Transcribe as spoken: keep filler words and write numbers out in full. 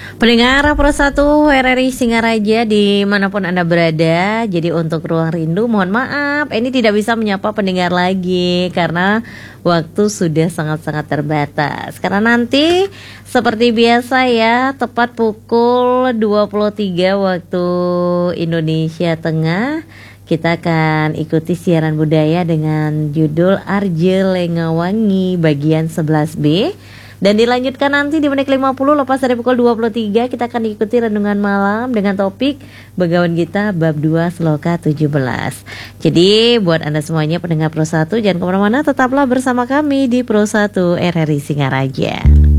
Pendengar Pro satu R R I Singaraja dimanapun Anda berada. Jadi untuk Ruang Rindu mohon maaf, ini tidak bisa menyapa pendengar lagi karena waktu sudah sangat-sangat terbatas. Karena nanti seperti biasa ya, tepat pukul dua puluh tiga waktu Indonesia Tengah, kita akan ikuti siaran budaya dengan judul Arje Lengawangi bagian sebelas B. Dan dilanjutkan nanti di menit lima puluh lepas dari pukul dua puluh tiga kita akan ikuti renungan malam dengan topik Begawan Gita bab dua sloka tujuh belas. Jadi buat Anda semuanya pendengar Pro satu jangan kemana-mana, tetaplah bersama kami di Pro satu R R I Singaraja.